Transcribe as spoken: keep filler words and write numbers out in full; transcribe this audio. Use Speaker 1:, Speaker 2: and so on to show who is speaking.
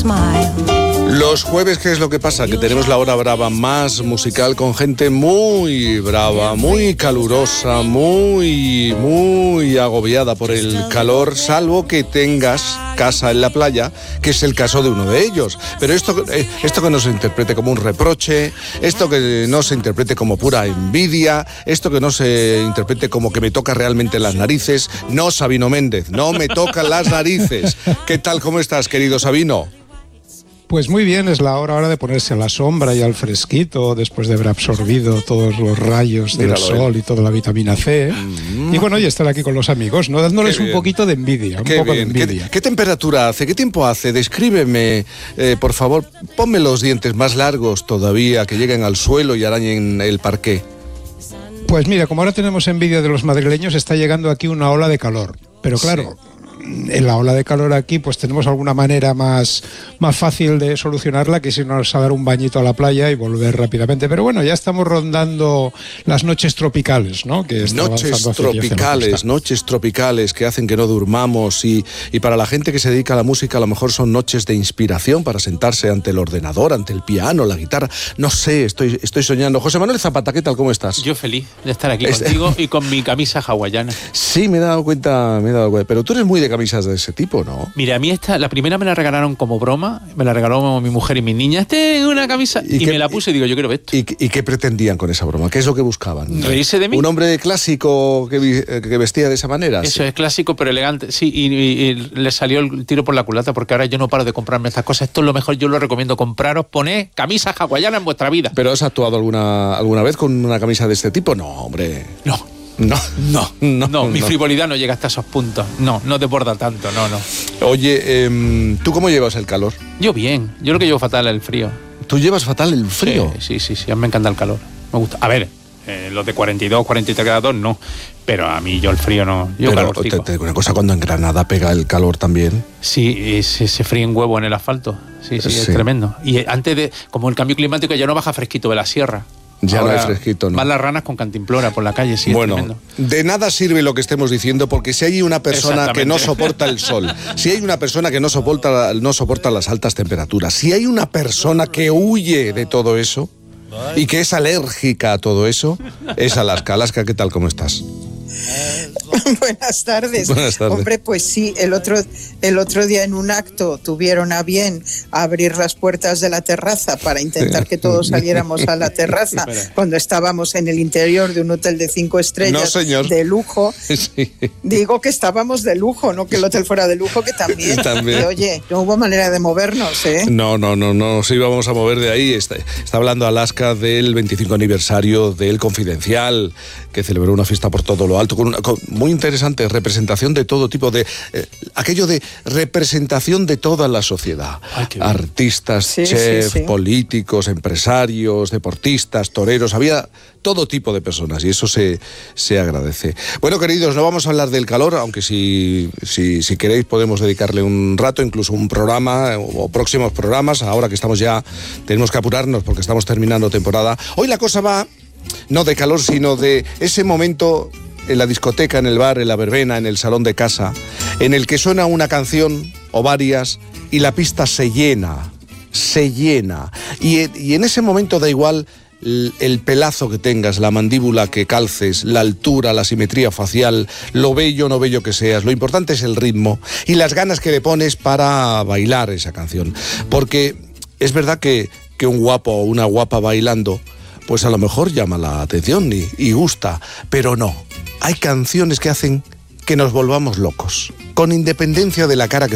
Speaker 1: smile.
Speaker 2: Los jueves, ¿qué es lo que pasa? Que tenemos la hora brava más musical con gente muy brava, muy calurosa, muy, muy agobiada por el calor, salvo que tengas casa en la playa, que es el caso de uno de ellos. Pero esto, eh, esto que no se interprete como un reproche, esto que no se interprete como pura envidia, esto que no se interprete como que me toca realmente las narices. No, Sabino Méndez, no me tocan las narices. ¿Qué tal, cómo estás, querido Sabino?
Speaker 3: Pues muy bien, es la hora ahora de ponerse a la sombra y al fresquito después de haber absorbido todos los rayos del
Speaker 2: Míralo,
Speaker 3: sol
Speaker 2: eh.
Speaker 3: y toda la vitamina C. Mm. Y bueno, y estar aquí con los amigos, ¿no? Dándoles un poquito de envidia, un
Speaker 2: Qué
Speaker 3: poco
Speaker 2: bien.
Speaker 3: de envidia.
Speaker 2: ¿Qué, ¿Qué temperatura hace? ¿Qué tiempo hace? Descríbeme, eh, por favor, ponme los dientes más largos todavía, que lleguen al suelo y arañen el parqué.
Speaker 3: Pues mira, como ahora tenemos envidia de los madrileños, está llegando aquí una ola de calor. Pero claro... Sí. En la ola de calor aquí pues tenemos alguna manera más, más fácil de solucionarla que si nos a dar un bañito a la playa y volver rápidamente, pero bueno, ya estamos rondando las noches tropicales, ¿no? Que
Speaker 2: noches tropicales, noches tropicales que hacen que no durmamos y, y para la gente que se dedica a la música a lo mejor son noches de inspiración para sentarse ante el ordenador, ante el piano, la guitarra, no sé, estoy, estoy soñando. José Manuel Zapata, ¿qué tal? ¿Cómo estás?
Speaker 4: Yo feliz de estar aquí este... contigo y con mi camisa hawaiana.
Speaker 2: Sí, me he dado cuenta, me he dado cuenta, pero tú eres muy de camisas de ese tipo, ¿no?
Speaker 4: Mira, a mí esta, la primera me la regalaron como broma, me la regaló mi mujer y mi niña, este es una camisa, y, y qué, me la puse y digo, yo quiero ver esto.
Speaker 2: ¿Y, ¿Y qué pretendían con esa broma? ¿Qué es lo que buscaban?
Speaker 4: ¿Reírse de mí?
Speaker 2: ¿Un hombre clásico que, que vestía de esa manera?
Speaker 4: Eso
Speaker 2: sí.
Speaker 4: Es clásico, pero elegante, sí, y, y, y le salió el tiro por la culata, porque ahora yo no paro de comprarme estas cosas, esto es lo mejor, yo lo recomiendo, compraros, poned camisas hawaianas en vuestra vida.
Speaker 2: ¿Pero has actuado alguna, alguna vez con una camisa de este tipo? No, hombre.
Speaker 4: No.
Speaker 2: No, no, no,
Speaker 4: no, mi
Speaker 2: no.
Speaker 4: frivolidad no llega hasta esos puntos. No, no te borda tanto, no, no.
Speaker 2: Oye, eh, ¿tú cómo llevas el calor?
Speaker 4: Yo bien, yo lo que llevo fatal es el frío.
Speaker 2: ¿Tú llevas fatal el frío?
Speaker 4: Sí, sí, sí, sí, a mí me encanta el calor. Me gusta. A ver, eh, los de cuarenta y dos, cuarenta y tres grados no, pero a mí yo el frío no. Yo
Speaker 2: pero te, te digo una cosa, cuando en Granada pega el calor también.
Speaker 4: Sí, se, se fríe un huevo en el asfalto. Sí, sí, sí, es tremendo. Y antes de, como el cambio climático ya no baja fresquito de la sierra.
Speaker 2: Ya
Speaker 4: ahora
Speaker 2: no hay fresquito, ¿no?
Speaker 4: Van las ranas con cantimplora por la calle, sí,
Speaker 2: bueno,
Speaker 4: es tremendo.
Speaker 2: De nada sirve lo que estemos diciendo, porque si hay una persona que no soporta el sol, si hay una persona que no soporta, no soporta las altas temperaturas, si hay una persona que huye de todo eso y que es alérgica a todo eso, es Alaska. Alaska, ¿qué tal? ¿Cómo estás?
Speaker 5: Buenas tardes.
Speaker 2: Buenas tardes.
Speaker 5: Hombre, pues sí, el otro, el otro día en un acto tuvieron a bien abrir las puertas de la terraza para intentar que todos saliéramos a la terraza cuando estábamos en el interior de un hotel de cinco estrellas
Speaker 2: no, señor.
Speaker 5: de lujo.
Speaker 2: Sí.
Speaker 5: Digo que estábamos de lujo, no que el hotel fuera de lujo, que también.
Speaker 2: también.
Speaker 5: Y, oye, no hubo manera de movernos, ¿eh?
Speaker 2: No, no, no, no nos íbamos a mover de ahí. Está, está hablando Alaska del veinticinco aniversario del Confidencial, que celebró una fiesta por todo lo alto, con una con muy interesante representación de todo tipo de... Eh, aquello de representación de toda la sociedad. Ay, artistas,
Speaker 5: sí,
Speaker 2: chefs,
Speaker 5: sí, sí.
Speaker 2: políticos, empresarios, deportistas, toreros, había todo tipo de personas y eso se, se agradece. Bueno, queridos, no vamos a hablar del calor, aunque si, si, si queréis podemos dedicarle un rato, incluso un programa o próximos programas, ahora que estamos ya, tenemos que apurarnos porque estamos terminando temporada. Hoy la cosa va no de calor, sino de ese momento en la discoteca, en el bar, en la verbena, en el salón de casa, en el que suena una canción o varias y la pista se llena, se llena. Y, y en ese momento da igual el, el pelazo que tengas, la mandíbula que calces, la altura, la simetría facial, lo bello o no bello que seas. Lo importante es el ritmo y las ganas que le pones para bailar esa canción. Porque es verdad que, que un guapo o una guapa bailando, pues a lo mejor llama la atención y, y gusta, pero no. Hay canciones que hacen que nos volvamos locos, con independencia de la cara que